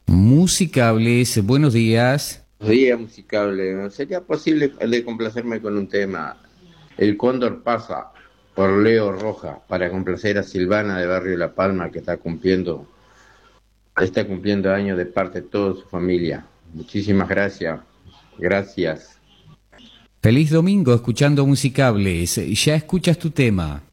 Musicables, buenos días. Día musicable. ¿Sería posible de complacerme con un tema? El Cóndor pasa por Leo Roja para complacer a Silvana de Barrio La Palma que está cumpliendo años de parte de toda su familia. Muchísimas gracias. Gracias. Feliz domingo escuchando Musicables. Ya escuchas tu tema.